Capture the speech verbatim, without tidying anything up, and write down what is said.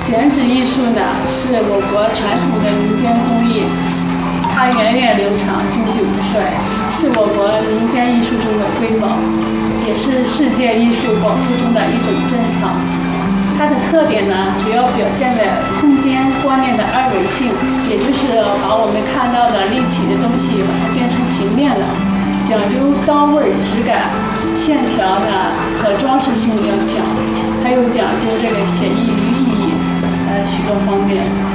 剪纸艺术呢，是我国传统的民间工艺，它源远流长、经久不衰，是我国民间艺术中的瑰宝，也是世界艺术宝库中的一种珍藏。它的特点呢，主要表现在空间观念的二维性，也就是把我们看到的立体的东西把它变成平面了，讲究刀味、质感、线条呢和装饰性要强，还有讲究这个写意寓意，呃许多方面。